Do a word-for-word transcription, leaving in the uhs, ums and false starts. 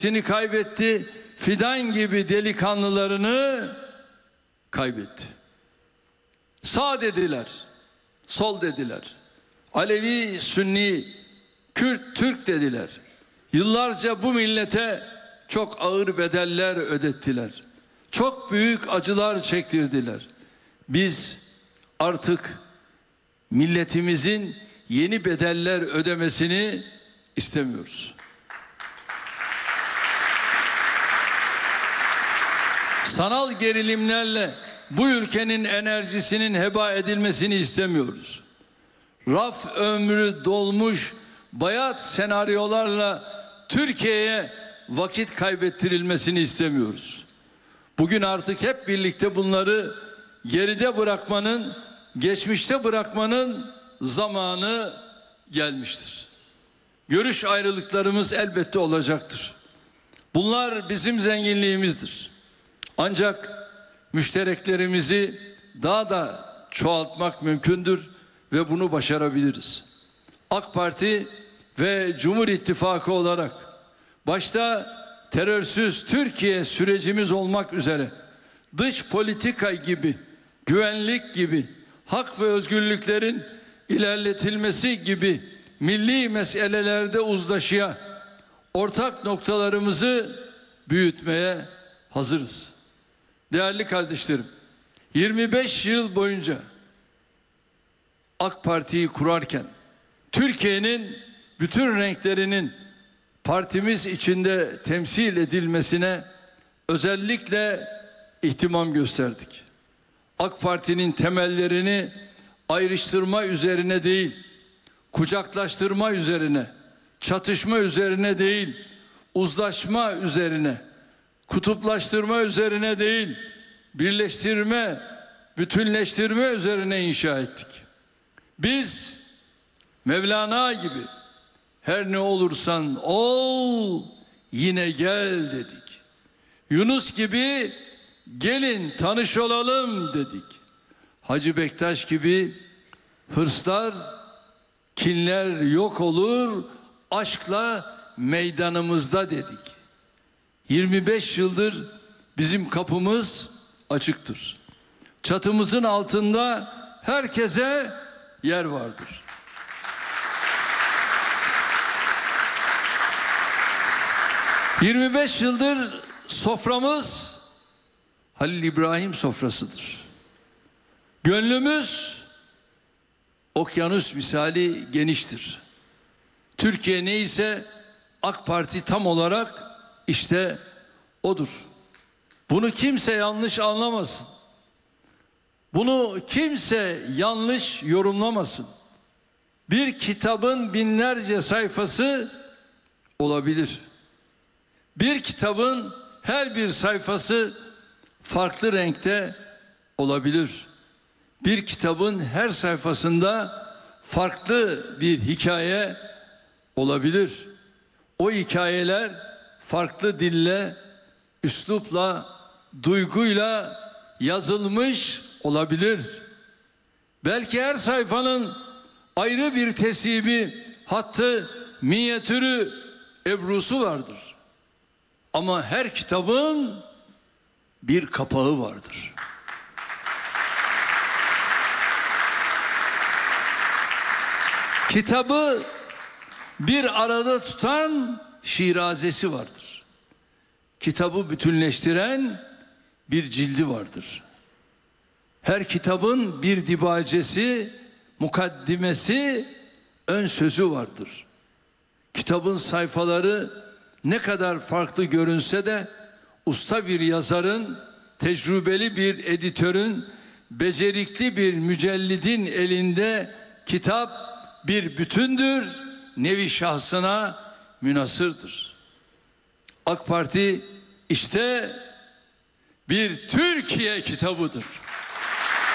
Seni kaybetti, fidan gibi delikanlılarını kaybetti. Sağ dediler, sol dediler. Alevi, Sünni, Kürt, Türk dediler. Yıllarca bu millete çok ağır bedeller ödettiler. Çok büyük acılar çektirdiler. Biz artık milletimizin yeni bedeller ödemesini istemiyoruz. Sanal gerilimlerle bu ülkenin enerjisinin heba edilmesini istemiyoruz. Raf ömrü dolmuş bayat senaryolarla Türkiye'ye vakit kaybettirilmesini istemiyoruz. Bugün artık hep birlikte bunları geride bırakmanın, geçmişte bırakmanın zamanı gelmiştir. Görüş ayrılıklarımız elbette olacaktır. Bunlar bizim zenginliğimizdir. Ancak müştereklerimizi daha da çoğaltmak mümkündür ve bunu başarabiliriz. AK Parti ve Cumhur İttifakı olarak başta terörsüz Türkiye sürecimiz olmak üzere dış politika gibi, güvenlik gibi, hak ve özgürlüklerin ilerletilmesi gibi milli meselelerde uzlaşıya, ortak noktalarımızı büyütmeye hazırız. Değerli kardeşlerim, yirmi beş yıl boyunca AK Parti'yi kurarken Türkiye'nin bütün renklerinin partimiz içinde temsil edilmesine özellikle ihtimam gösterdik. AK Parti'nin temellerini ayrıştırma üzerine değil, kucaklaştırma üzerine, çatışma üzerine değil, uzlaşma üzerine, kutuplaştırma üzerine değil, birleştirme, bütünleştirme üzerine inşa ettik. Biz Mevlana gibi her ne olursan ol yine gel dedik. Yunus gibi gelin tanış olalım dedik. Hacı Bektaş gibi hırslar, kinler yok olur aşkla meydanımızda dedik. yirmi beş yıldır bizim kapımız açıktır. Çatımızın altında herkese yer vardır. yirmi beş yıldır soframız Halil İbrahim sofrasıdır. Gönlümüz okyanus misali geniştir. Türkiye neyse AK Parti tam olarak işte odur. Bunu kimse yanlış anlamasın. Bunu kimse yanlış yorumlamasın. Bir kitabın binlerce sayfası olabilir. Bir kitabın her bir sayfası farklı renkte olabilir. Bir kitabın her sayfasında farklı bir hikaye olabilir. O hikayeler farklı dille, üslupla, duyguyla yazılmış olabilir. Belki her sayfanın ayrı bir tesibi, hattı, minyatürü, ebrusu vardır. Ama her kitabın bir kapağı vardır. Kitabı bir arada tutan şirazesi vardır. Kitabı bütünleştiren bir cildi vardır. Her kitabın bir dibacesi, mukaddimesi, ön sözü vardır. Kitabın sayfaları ne kadar farklı görünse de usta bir yazarın, tecrübeli bir editörün, becerikli bir mücellidin elinde kitap bir bütündür, nevi şahsına münhasırdır. AK Parti işte bir Türkiye kitabıdır.